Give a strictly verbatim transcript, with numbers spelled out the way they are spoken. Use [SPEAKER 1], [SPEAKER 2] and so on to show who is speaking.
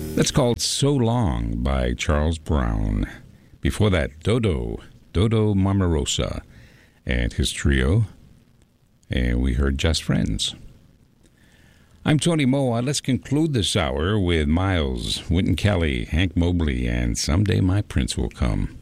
[SPEAKER 1] That's called So Long by Charles Brown. Before that, Dodo, Dodo Marmarosa and his trio. And we heard Just Friends. I'm Tony Moa. Let's conclude this hour with Miles, Wynton Kelly, Hank Mobley, and Someday My Prince Will Come.